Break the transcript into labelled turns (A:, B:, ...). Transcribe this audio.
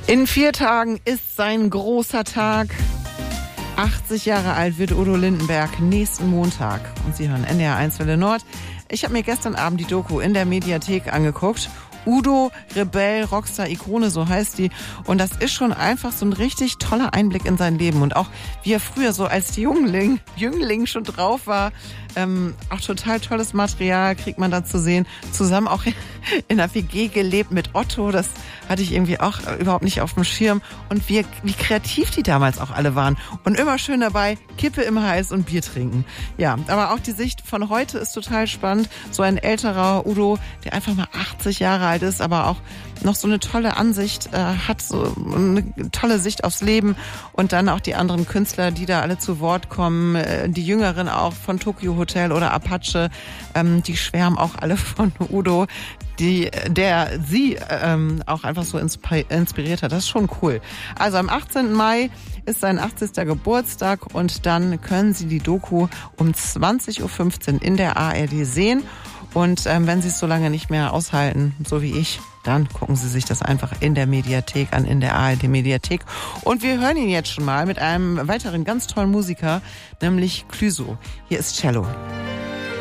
A: In 4 Tagen ist sein großer Tag. 80 Jahre alt wird Udo Lindenberg nächsten Montag. Und Sie hören NDR 1 Welle Nord. Ich habe mir gestern Abend die Doku in der Mediathek angeguckt. Udo, Rebell, Rockstar, Ikone, so heißt die. Und das ist schon einfach so ein richtig toller Einblick in sein Leben. Und auch wie er früher so als Jüngling schon drauf war. Auch total tolles Material kriegt man da zu sehen. Zusammen auch in der WG gelebt mit Otto. Das hatte ich irgendwie auch überhaupt nicht auf dem Schirm. Und wie kreativ die damals auch alle waren. Und immer schön dabei, Kippe im Hals und Bier trinken. Ja, aber auch die Sicht von heute ist total spannend. So ein älterer Udo, der einfach mal 80 Jahre alt ist, aber auch noch so eine tolle Ansicht hat, so eine tolle Sicht aufs Leben. Und dann auch die anderen Künstler, die da alle zu Wort kommen. Die Jüngeren auch von Tokyo Hotel oder Apache. Die schwärmen auch alle von Udo, der sie auch einfach so inspiriert hat. Das ist schon cool. Also am 18. Mai ist sein 80. Geburtstag und dann können Sie die Doku um 20.15 Uhr in der ARD sehen. Und wenn Sie es so lange nicht mehr aushalten, so wie ich, dann gucken Sie sich das einfach in der Mediathek an, in der ARD-Mediathek. Und wir hören ihn jetzt schon mal mit einem weiteren ganz tollen Musiker, nämlich Clüso. Hier ist Cello.